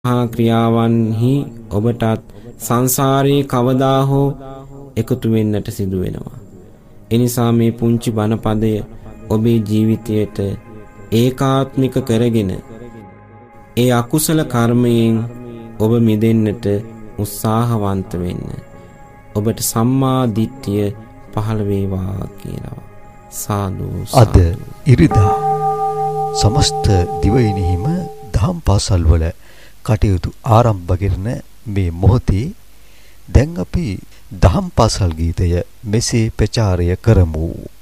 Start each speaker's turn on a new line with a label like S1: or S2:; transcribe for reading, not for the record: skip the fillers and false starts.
S1: ක්‍රියාවන්හි ඔබටත් සංසාරයේ කවදා හෝ එකතු වෙන්නට සිදු වෙනවා. එනිසා මේ පුංචි බණපදය ඔබේ ජීවිතයට ඒකාත්මික කරගෙන ඒ අකුසල කර්මයෙන් ඔබ මිදෙන්නට උත්සාහවන්ත වෙන්න. ඔබට සම්මා දිට්ඨිය පහළ වේවා කියලා. සාදු.
S2: අද ඉරිදා සමස්ත දිවයිනෙහිම දහම් පාසල් වල කටයුතු ආරම්භ කරන මේ මොහොතේ දැන් අපි දහම් පාසල් ගීතය මෙසේ ප්‍රචාරය කරමු.